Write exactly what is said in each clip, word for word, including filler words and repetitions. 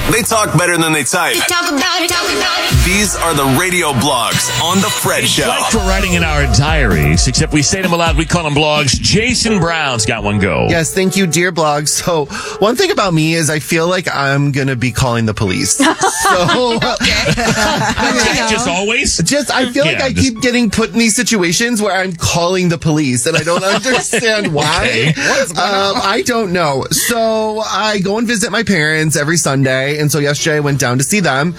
They talk better than they type. They talk about it, talk about it. These are the radio blogs on The Fred It's Show. like we're writing in our diaries, except we say them aloud. We call them blogs. Jason Brown's got one go. Yes, thank you, dear blogs. So, one thing about me is I feel like I'm going to be calling the police. So, Just always? just I feel like Yeah, I just- keep getting put in these situations where I'm calling the police, and I don't understand why. Um, I don't know. So, I go and visit my parents every Sunday, and so yesterday I went down to see them,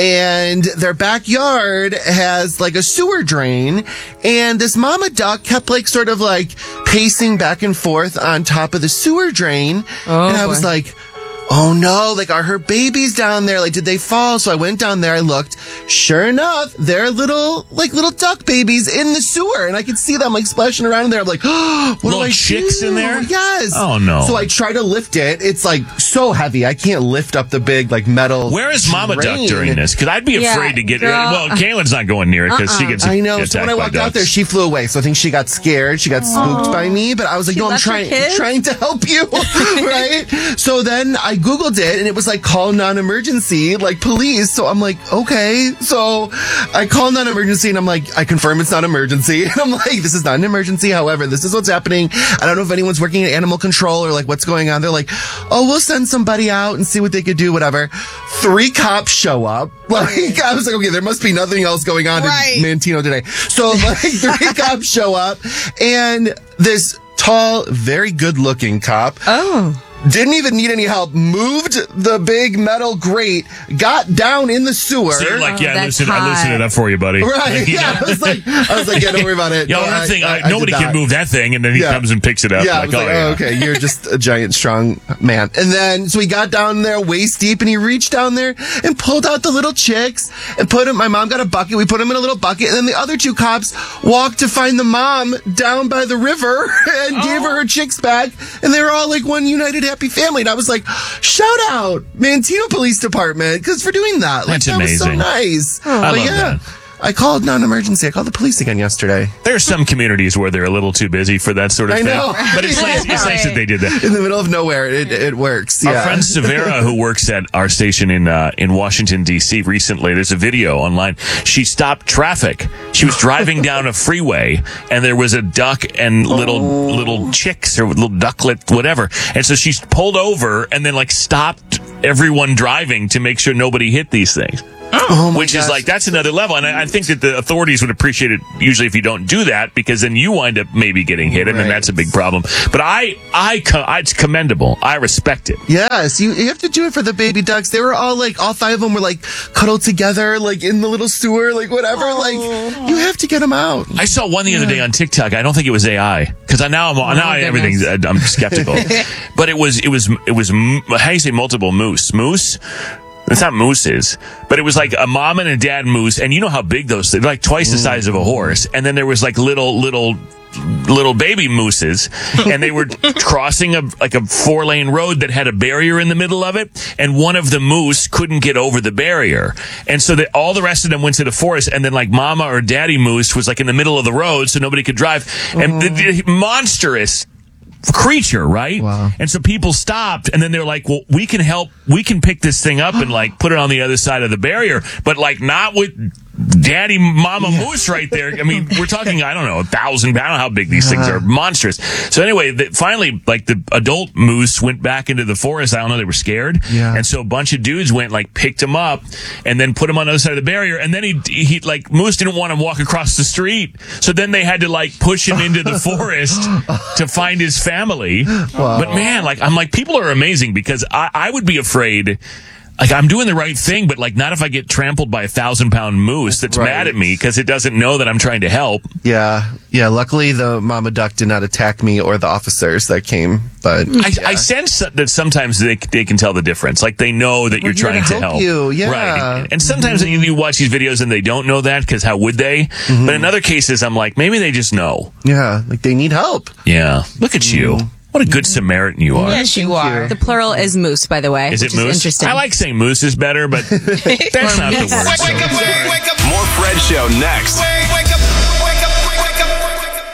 and their backyard has like a sewer drain, and this mama duck kept like sort of like pacing back and forth on top of the sewer drain, Oh, and I was boy. like, oh no, like, are her babies down there? Like, did they fall? So I went down there, I looked. Sure enough, they're little, like, little duck babies in the sewer. And I could see them, like, splashing around in there. I'm like, oh, what Little do I chicks do? in there? Yes. Oh, no. So I try to lift it. It's, like, so heavy. I can't lift up the big, like, metal Where is Mama Duck drain. during this? Because I'd be Yeah, afraid to get... girl. Well, Kaylin's not going near it because she gets I know. attacked So when I by walked out ducks. there, she flew away. So I think she got scared. She got spooked by me. But I was like, She no, I'm left her trying, kids? trying to help you. Right? So then I Googled it, and it was like, call non-emergency, like police. So I'm like, okay. So I call non-emergency, and I'm like, I confirm it's not emergency. And I'm like, this is not an emergency. However, this is what's happening. I don't know if anyone's working at animal control or like what's going on. They're like, oh, we'll send somebody out and see what they could do, whatever. Three cops show up. Like, I was like, okay, there must be nothing else going on Right. in Mantino today. So like three cops show up, and this tall, very good-looking cop Oh. didn't even need any help, moved the big metal grate, got down in the sewer. So you're like, yeah, I that's loosened, I loosened hot. it up for you, buddy. Right, You yeah. know? I was like, I was like, yeah, don't worry about it. Yo, No, that I- thing, I- I, I nobody did can that. move that thing, and then he Yeah. comes and picks it up. Yeah, I like, was like, oh, yeah. oh, okay, you're just a giant, strong man. And then, so he got down there waist deep, and he reached down there and pulled out the little chicks and put them, my mom got a bucket, we put them in a little bucket, and then the other two cops walked to find the mom down by the river and gave her her chicks back, and they were all like one united happy family. And I was like, shout out Mantino Police Department, because for doing that. Like, That's that was so amazing. nice. I But love yeah, that. I called non-emergency. I called the police again yesterday. There's some communities where they're a little too busy for that sort of I thing. know. But it's nice, it's nice that they did that. In the middle of nowhere, it, it works. Our yeah. friend Severa, who works at our station in uh, in Washington, D C, recently, there's a video online. She stopped traffic. She was driving down a freeway, and there was a duck and little Oh. little chicks or little ducklet, whatever. And so she pulled over and then like stopped everyone driving to make sure nobody hit these things. Oh my Which is gosh. like, that's another level. And I, I think that the authorities would appreciate it usually if you don't do that, because then you wind up maybe getting hit, and then Right. that's a big problem. But I, I, co- I, it's commendable. I respect it. Yes, you, you have to do it for the baby ducks. They were all like, all five of them were like cuddled together, like in the little sewer, like whatever. Like, you have to get them out. I saw one the other day on TikTok. I don't think it was A I, because now I'm now I, everything's uh, I'm skeptical. But it was it was it was m- how do you say multiple moose moose. It's not mooses, but it was like a mom and a dad moose, and you know how big those things, they're like twice the size of a horse. And then there was like little little little baby mooses, and they were crossing a like a four lane road that had a barrier in the middle of it, and one of the moose couldn't get over the barrier, and so that all the rest of them went to the forest, and then like mama or daddy moose was like in the middle of the road, so nobody could drive, and the, the monstrous creature, right? Wow. And so people stopped, and then they're like, well, we can help, we can pick this thing up and like put it on the other side of the barrier, but like not with daddy mama moose right there. I mean, we're talking, I don't know, a thousand, I don't know how big these things are, monstrous. So anyway, the, finally, like the adult moose went back into the forest. I don't know, they were scared. Yeah. And so a bunch of dudes went, like, picked him up and then put him on the other side of the barrier. And then he, he, like, Moose didn't want to walk across the street. So then they had to, like, push him into the forest to find his family. Wow. But man, like, I'm like, people are amazing, because I, I would be afraid. Like, I'm doing the right thing, but like, not if I get trampled by a thousand pound moose that's Right. mad at me because it doesn't know that I'm trying to help. Yeah. Yeah. Luckily, the mama duck did not attack me or the officers that came, but I, yeah. I sense that sometimes they they can tell the difference. Like, they know that you're here trying to to help help. you, yeah. Right. And sometimes you, you watch these videos and they don't know that, because how would they? Mm-hmm. But in other cases, I'm like, maybe they just know. yeah, like they need help. Yeah. Look at you. What a good Samaritan you are. Yes, you are. The plural is moose, by the way. Is it which moose? Is interesting. I like saying moose is better, but that's not the word. Wake, wake up, wake, wake up. More Fred Show next. Wake, wake up, wake up, wake up,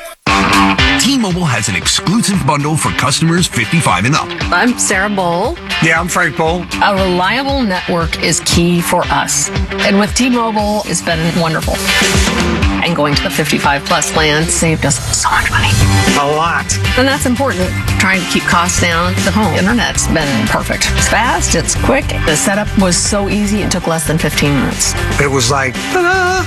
wake up. T-Mobile has an exclusive bundle for customers fifty-five and up. I'm Sarah Bowl. Yeah, I'm Frank Bowl. A reliable network is key for us. And with T-Mobile, it's been wonderful. And going to the fifty-five plus plan saved us so much money. A lot. And that's important. Trying to keep costs down. The home internet's been perfect. It's fast, it's quick. The setup was so easy, it took less than fifteen minutes. It was like, ta-da!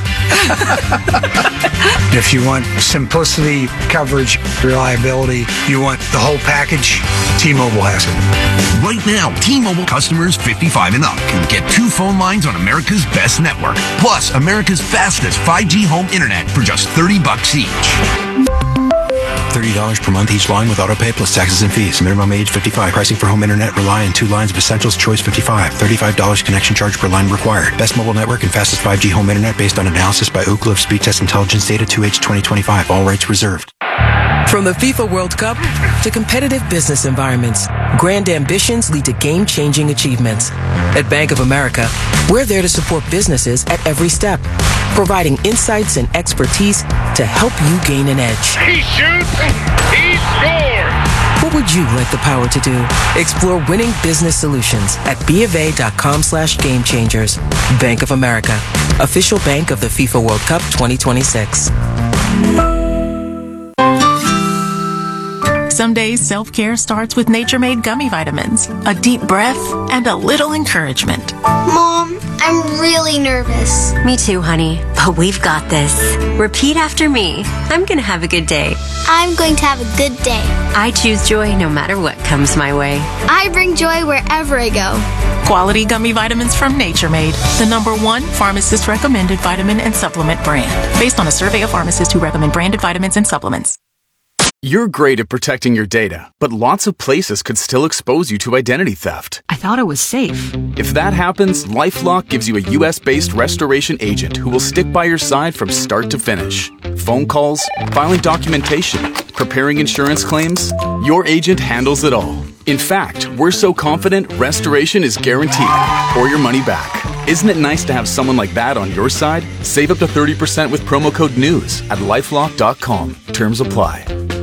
If you want simplicity, coverage, reliability, you want the whole package, T-Mobile has it. Right now, T-Mobile customers fifty-five and up can get two phone lines on America's best network, plus America's fastest five G home internet for just thirty bucks each. thirty dollars per month each line with autopay plus taxes and fees. Minimum age fifty-five. Pricing for home internet rely on two lines of Essentials Choice fifty-five. thirty-five dollars connection charge per line required. Best mobile network and fastest five G home internet based on analysis by Ookla of Speed Test Intelligence Data two H twenty twenty-five. All rights reserved. From the FIFA World Cup to competitive business environments, grand ambitions lead to game-changing achievements. At Bank of America, we're there to support businesses at every step, providing insights and expertise to help you gain an edge. He shoots, he scores! What would you like the power to do? Explore winning business solutions at BofA.com slash game changers. Bank of America, official bank of the FIFA World Cup twenty twenty-six. Some days self-care starts with Nature-Made gummy vitamins, a deep breath, and a little encouragement. Mom, I'm really nervous. Me too, honey, but we've got this. Repeat after me. I'm going to have a good day. I'm going to have a good day. I choose joy no matter what comes my way. I bring joy wherever I go. Quality gummy vitamins from Nature-Made, the number one pharmacist-recommended vitamin and supplement brand, based on a survey of pharmacists who recommend branded vitamins and supplements. You're great at protecting your data, but lots of places could still expose you to identity theft. I thought it was safe. If that happens, LifeLock gives you a U S-based restoration agent who will stick by your side from start to finish. Phone calls, filing documentation, preparing insurance claims, your agent handles it all. In fact, we're so confident restoration is guaranteed, or your money back. Isn't it nice to have someone like that on your side? Save up to thirty percent with promo code NEWS at lifelock dot com. Terms apply.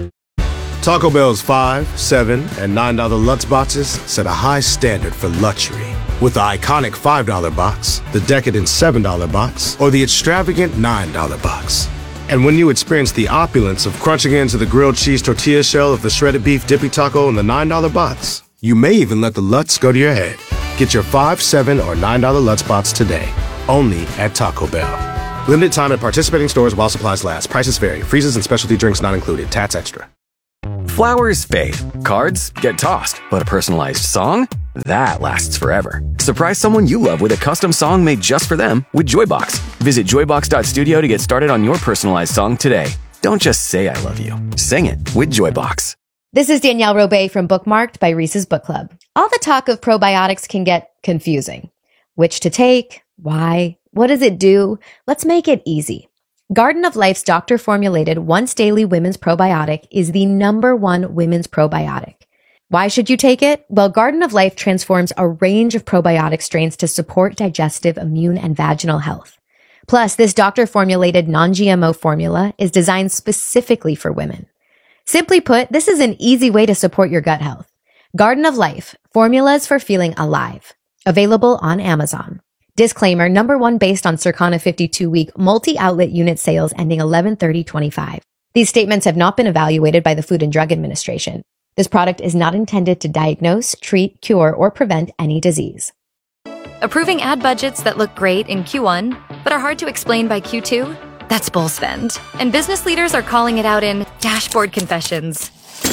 Taco Bell's five, seven, and nine dollar Lutz boxes set a high standard for luxury. With the iconic five dollar box, the decadent seven dollar box, or the extravagant nine dollar box. And when you experience the opulence of crunching into the grilled cheese tortilla shell of the shredded beef dippy taco in the nine dollar box, you may even let the Lutz go to your head. Get your five, seven, or nine dollar Lutz box today, only at Taco Bell. Limited time at participating stores while supplies last. Prices vary. Freezes and specialty drinks not included. Tats extra. Flowers fade, cards get tossed, but a personalized song? That lasts forever. Surprise someone you love with a custom song made just for them with Joybox. Visit joybox dot studio to get started on your personalized song today. Don't just say I love you. Sing it with Joybox. This is Danielle Robay from Bookmarked by Reese's Book Club. All the talk of probiotics can get confusing. Which to take? Why? What does it do? Let's make it easy. Garden of Life's doctor-formulated once-daily women's probiotic is the number one women's probiotic. Why should you take it? Well, Garden of Life transforms a range of probiotic strains to support digestive, immune, and vaginal health. Plus, this doctor-formulated non-G M O formula is designed specifically for women. Simply put, this is an easy way to support your gut health. Garden of Life, formulas for feeling alive. Available on Amazon. Disclaimer, number one based on Circana fifty-two week multi-outlet unit sales ending eleven thirty twenty-five. These statements have not been evaluated by the Food and Drug Administration. This product is not intended to diagnose, treat, cure, or prevent any disease. Approving ad budgets that look great in Q one, but are hard to explain by Q two? That's bull spend. And business leaders are calling it out in dashboard confessions.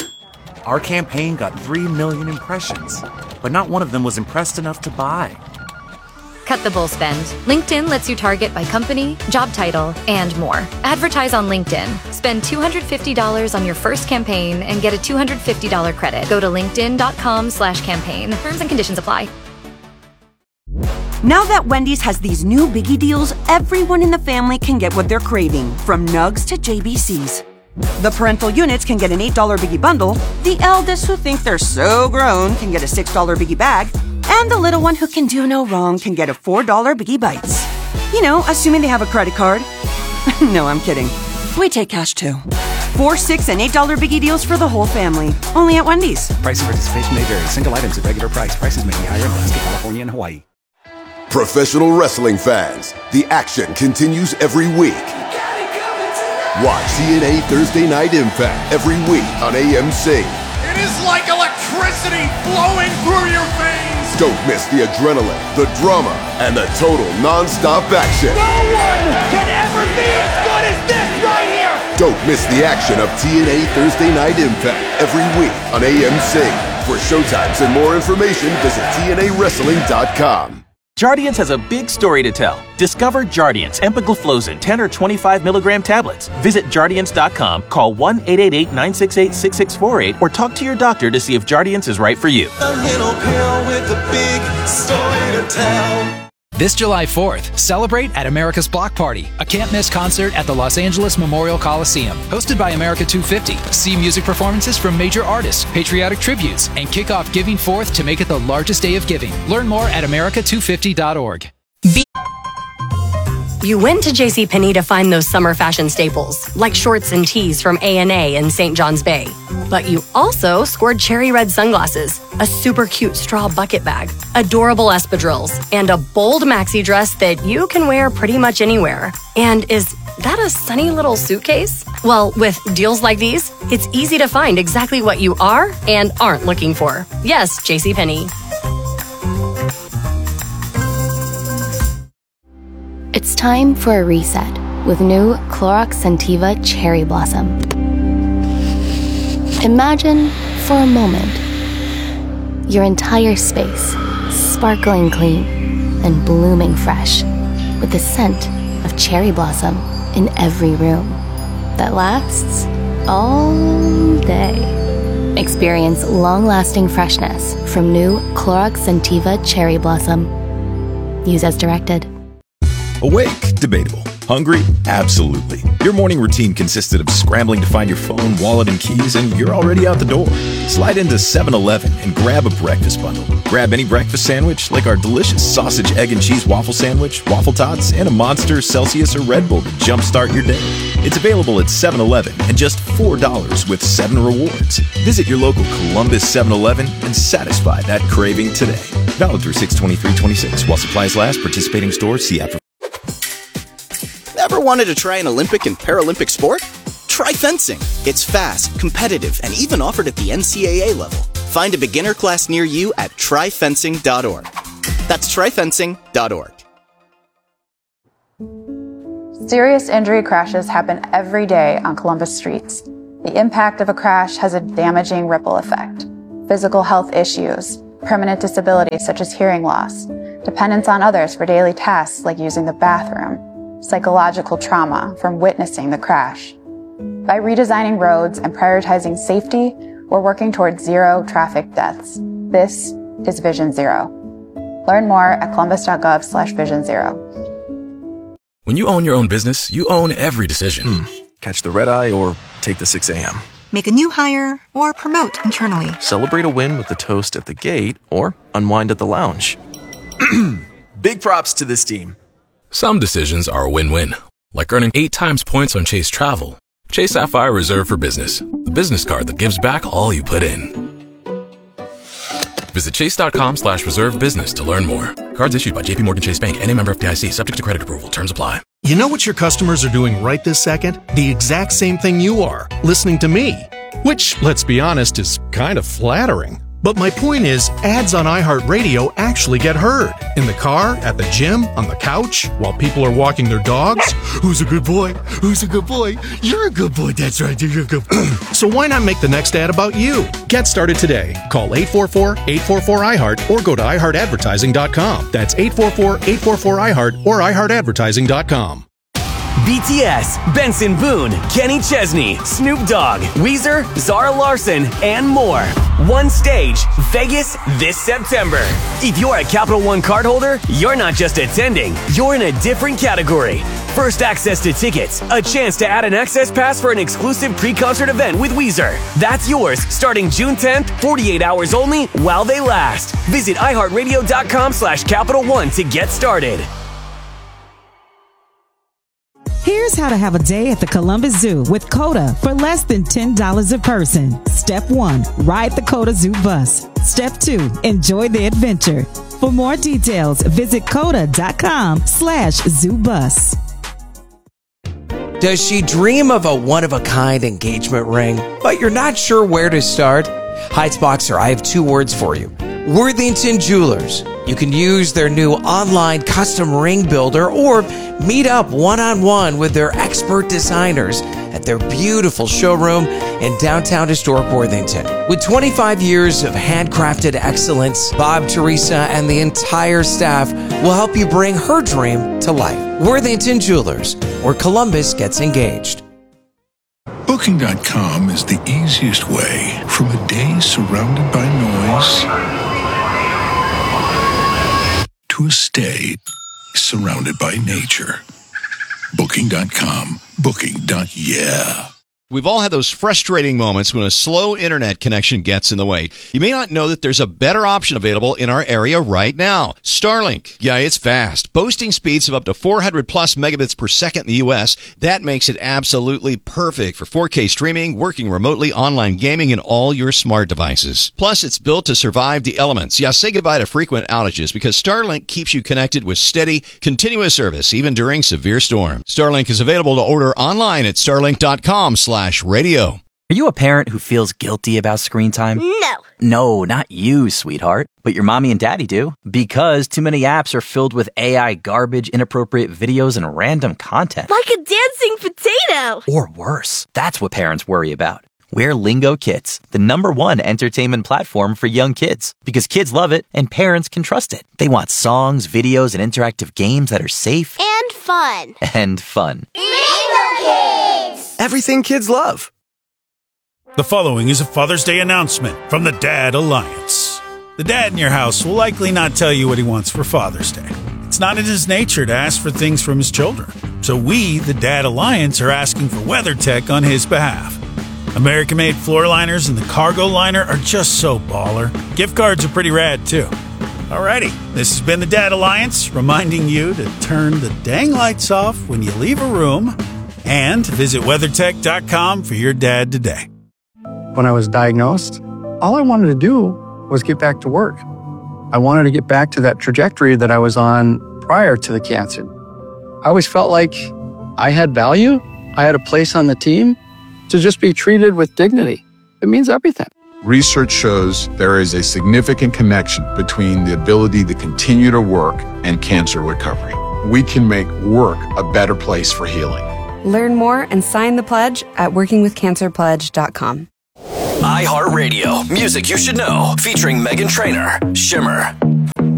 Our campaign got three million impressions, but not one of them was impressed enough to buy. Cut the bull spend. LinkedIn lets you target by company, job title, and more. Advertise on LinkedIn. Spend two hundred fifty dollars on your first campaign and get a two hundred fifty dollars credit. Go to linkedin.com slash campaign. Terms and conditions apply. Now that Wendy's has these new biggie deals, everyone in the family can get what they're craving, from nugs to J B Cs. The parental units can get an eight dollar biggie bundle, the eldest who think they're so grown can get a six dollar biggie bag, and the little one who can do no wrong can get a four dollar Biggie Bites. You know, assuming they have a credit card. No, I'm kidding. We take cash too. Four, six, and eight dollar biggie deals for the whole family. Only at Wendy's. Price and participation may vary. Single items at regular price. Prices may be higher in Alaska, California, and Hawaii. Professional wrestling fans, the action continues every week. Watch T N A Thursday Night Impact every week on A M C. It is like electricity flowing through your veins. Don't miss the adrenaline, the drama, and the total non-stop action. No one can ever be as good as this right here. Don't miss the action of T N A Thursday Night Impact every week on A M C. For showtimes and more information, visit T N A wrestling dot com. Jardiance has a big story to tell. Discover Jardiance empagliflozin ten or twenty-five milligram tablets. Visit Jardiance dot com, call one eight eight eight, nine six eight, six six four eight, or talk to your doctor to see if Jardiance is right for you. A little pill with a big story to tell. This July fourth, celebrate at America's Block Party, a can't-miss concert at the Los Angeles Memorial Coliseum. Hosted by America two fifty, see music performances from major artists, patriotic tributes, and kick off Giving Fourth to make it the largest day of giving. Learn more at America two fifty dot org. Be- You went to JCPenney to find those summer fashion staples, like shorts and tees from A and A in Saint John's Bay. But you also scored cherry red sunglasses, a super cute straw bucket bag, adorable espadrilles, and a bold maxi dress that you can wear pretty much anywhere. And is that a sunny little suitcase? Well, with deals like these, it's easy to find exactly what you are and aren't looking for. Yes, JCPenney. It's time for a reset with new Clorox Scentiva Cherry Blossom. Imagine, for a moment, your entire space sparkling clean and blooming fresh with the scent of cherry blossom in every room that lasts all day. Experience long-lasting freshness from new Clorox Scentiva Cherry Blossom. Use as directed. Awake? Debatable. Hungry? Absolutely. Your morning routine consisted of scrambling to find your phone, wallet, and keys, and you're already out the door. Slide into seven eleven and grab a breakfast bundle. Grab any breakfast sandwich, like our delicious sausage, egg, and cheese waffle sandwich, waffle tots, and a Monster, Celsius, or Red Bull to jumpstart your day. It's available at seven eleven and just four dollars with seven rewards. Visit your local Columbus seven eleven and satisfy that craving today. Valid through six twenty-three twenty-six. While supplies last, participating stores, see app for... Ever wanted to try an Olympic and Paralympic sport? Try fencing. It's fast, competitive, and even offered at the N C A A level. Find a beginner class near you at try fencing dot org. That's try fencing dot org. Serious injury crashes happen every day on Columbus streets. The impact of a crash has a damaging ripple effect. Physical health issues, permanent disabilities such as hearing loss, dependence on others for daily tasks like using the bathroom, psychological trauma from witnessing the crash. By redesigning roads and prioritizing safety, we're working towards zero traffic deaths. This is Vision Zero. Learn more at columbus.gov slash vision zero. When you own your own business, you own every decision. Hmm. Catch the red eye or take the six a.m. Make a new hire or promote internally. Celebrate a win with the toast at the gate or unwind at the lounge. Big props to this team. Some decisions are a win-win, like earning eight times points on Chase Travel. Chase Sapphire Reserve for Business, the business card that gives back all you put in. Visit chase.com slash reserve business to learn more. Cards issued by J P Morgan Chase Bank and a member F D I C, subject to credit approval. Terms apply. You know what your customers are doing right this second? The exact same thing you are, listening to me. Which, let's be honest, is kind of flattering. But my point is, ads on iHeartRadio actually get heard. In the car, at the gym, on the couch, while people are walking their dogs. Who's a good boy? Who's a good boy? You're a good boy. That's right. You're a good boy. So why not make the next ad about you? Get started today. Call eight four four, eight four four, I heart or go to i heart advertising dot com. That's eight four four, eight four four, I heart or i heart advertising dot com. B T S, Benson Boone, Kenny Chesney, Snoop Dogg, Weezer, Zara Larson, and more. One stage, Vegas this September. If you're a Capital One cardholder, you're not just attending, you're in a different category. First access to tickets, a chance to add an access pass for an exclusive pre-concert event with Weezer. That's yours starting June tenth, forty-eight hours only while they last. Visit iHeartRadio.com slash Capital One to get started. Here's how to have a day at the Columbus Zoo with COTA for less than ten dollars a person. Step one, ride the COTA Zoo bus. Step two, enjoy the adventure. For more details, visit coda.com slash zoo bus. Does she dream of a one-of-a-kind engagement ring, but you're not sure where to start? Heights Boxer, I have two words for you. Worthington Jewelers. You can use their new online custom ring builder or meet up one-on-one with their expert designers at their beautiful showroom in downtown historic Worthington. With twenty-five years of handcrafted excellence, Bob, Teresa, and the entire staff will help you bring her dream to life. Worthington Jewelers, where Columbus gets engaged. Booking dot com is the easiest way from a day surrounded by noise to a stay surrounded by nature. Booking dot com. Booking. Yeah. We've all had those frustrating moments when a slow internet connection gets in the way. You may not know that there's a better option available in our area right now. Starlink. Yeah, it's fast. Boasting speeds of up to four hundred plus megabits per second in the U S. That makes it absolutely perfect for four K streaming, working remotely, online gaming, and all your smart devices. Plus, it's built to survive the elements. Yeah, say goodbye to frequent outages because Starlink keeps you connected with steady, continuous service, even during severe storms. Starlink is available to order online at starlink dot com slash radio. Are you a parent who feels guilty about screen time? No. No, not you, sweetheart. But your mommy and daddy do. Because too many apps are filled with A I garbage, inappropriate videos, and random content. Like a dancing potato. Or worse. That's what parents worry about. We're Lingo Kids, the number one entertainment platform for young kids. Because kids love it and parents can trust it. They want songs, videos, and interactive games that are safe. And fun. And fun. Lingo Kids! Everything kids love. The following is a Father's Day announcement from the Dad Alliance. The dad in your house will likely not tell you what he wants for Father's Day. It's not in his nature to ask for things from his children. So we, the Dad Alliance, are asking for WeatherTech on his behalf. American-made floor liners and the cargo liner are just so baller. Gift cards are pretty rad, too. Alrighty, this has been the Dad Alliance, reminding you to turn the dang lights off when you leave a room and visit weathertech dot com for your dad today. When I was diagnosed, all I wanted to do was get back to work. I wanted to get back to that trajectory that I was on prior to the cancer. I always felt like I had value, I had a place on the team. To just be treated with dignity, it means everything. Research shows there is a significant connection between the ability to continue to work and cancer recovery. We can make work a better place for healing. Learn more and sign the pledge at working with cancer pledge dot com. iHeartRadio, music you should know, featuring Meghan Trainor, Shimmer,